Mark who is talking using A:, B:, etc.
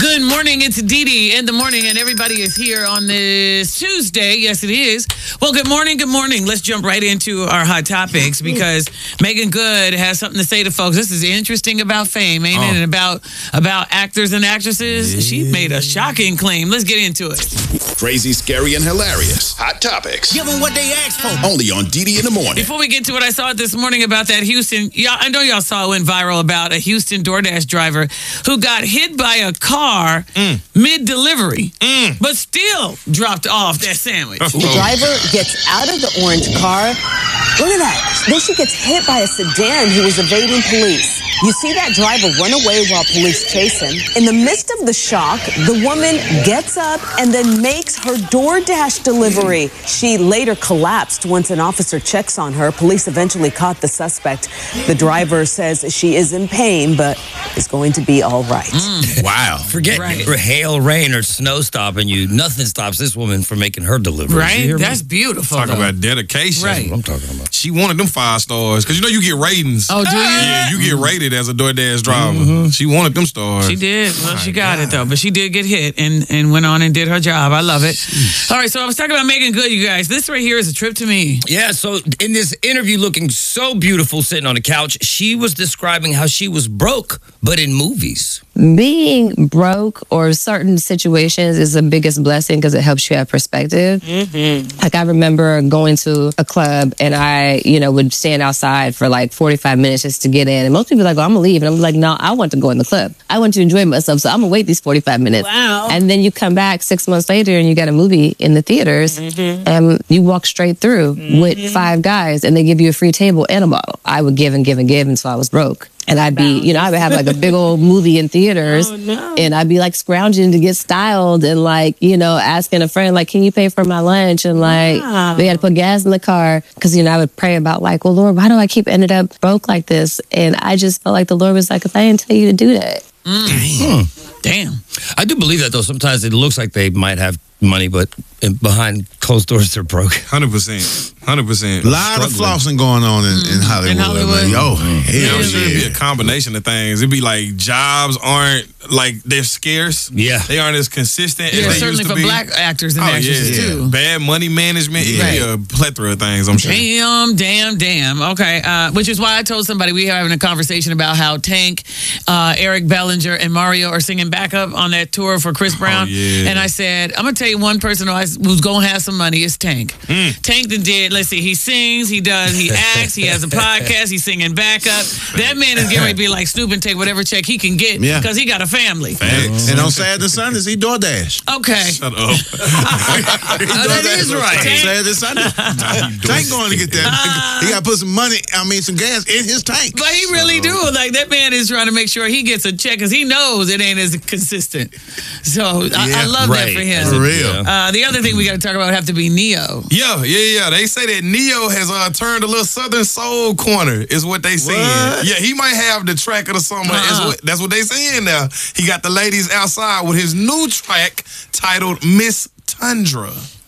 A: Good morning. It's Dee Dee in the morning, and everybody is here on this Tuesday. Yes, it is. Well, good morning. Good morning. Let's jump right into our hot topics because Megan Good has something to say to folks. This is interesting about fame, ain't it? And about actors and actresses. Yeah. She made a shocking claim. Let's get into it.
B: Crazy, scary, and hilarious. Hot topics.
C: Give them what they asked for.
B: Only on Dee Dee in the morning.
A: Before we get to what I saw this morning about that Houston, I know y'all saw it went viral about a Houston DoorDash driver who got hit by a car mid-delivery, but still dropped off that sandwich.
D: The driver gets out of the orange car. Look at that. Then she gets hit by a sedan who was evading police. You see that driver run away while police chase him. In the midst of the shock, the woman gets up and then makes her DoorDash delivery. She later collapsed once an officer checks on her. Police eventually caught the suspect. The driver says she is in pain, but is going to be all right.
C: Wow.
E: Forget hail, rain, or snow stopping you. Nothing stops this woman from making her delivery.
A: Right? That's beautiful.
F: Talk about dedication.
A: Right.
E: That's what I'm talking about.
F: She wanted them 5 stars because you get ratings.
A: Oh, do you?
F: Yeah, you get rated as a DoorDash driver. She wanted them stars.
A: She did. Well, she got it, though. But she did get hit and went on and did her job. I love it. All right, so I was talking about Megan Good, you guys. This right here is a trip to me.
E: Yeah, so in this interview looking so beautiful sitting on the couch, she was describing how she was broke, but in movies.
G: Being broke or certain situations is the biggest blessing because it helps you have perspective. Like I remember going to a club and I, would stand outside for like 45 minutes just to get in. And most people are like, oh, I'm going to leave. And I'm like, no, I want to go in the club. I want to enjoy myself. So I'm going to wait these 45 minutes.
A: Wow.
G: And then you come back 6 months later and you got a movie in the theaters and you walk straight through with 5 guys and they give you a free table and a bottle. I would give and give and give until I was broke. And I'd be, I would have like a big old movie in theaters and I'd be like scrounging to get styled and like, asking a friend, like, can you pay for my lunch? And like, they had to put gas in the car because, I would pray about like, well, Lord, why do I keep ended up broke like this? And I just felt like the Lord was like, if I didn't tell you to do that.
A: Damn.
E: I do believe that, though. Sometimes it looks like they might have money, but behind closed doors, they're broke.
F: 100%. 100%.
C: A lot of flossing going on in Hollywood.
A: In Hollywood.
F: I'm sure it'd be a combination of things. It'd be like jobs aren't, like, they're scarce.
E: Yeah.
F: They aren't as consistent as they
A: certainly
F: used to
A: for
F: be.
A: black actors and actresses, too.
F: Bad money management.
A: Right.
F: Yeah, a plethora of things, I'm sure.
A: Damn. Okay. Which is why I told somebody we were having a conversation about how Tank, Eric Bellinger, and Mario are singing backup on that tour for Chris Brown.
F: Yeah.
A: And I said, I'm going to tell you one person who's going to have some money is Tank. Tank let's see, he sings, he acts, he has a podcast, he's singing backup. That man is getting ready to be like Snoop and take whatever check he can get because he got a family.
F: Facts.
C: And on Saturday and Sundays, he DoorDash.
A: Okay.
F: Shut up.
A: That is right.
C: Saturday and Sunday. Tank going to get that. He got to put some gas in his tank.
A: But he really do. Like, that man is trying to make sure he gets a check because he knows it ain't as consistent. So I love that for him.
C: For real.
A: The other thing we got to talk about have to be Neo.
F: Yeah. They say that Neo has turned a little Southern Soul corner, is what they saying. Yeah, he might have the track of the summer. That's what they saying now. He got the ladies outside with his new track titled Miss Tundra.